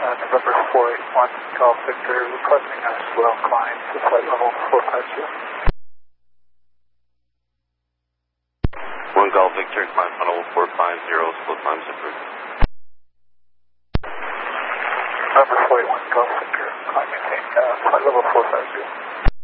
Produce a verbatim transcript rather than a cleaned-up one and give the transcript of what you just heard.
uh, November four eight one, Golf Victor, requesting a slow climb to flight level four five zero. one Golf Victor, climb funnel four five zero, slow climbs approved. November four eight one, Golf Victor, climb maintain uh, flight level four five zero.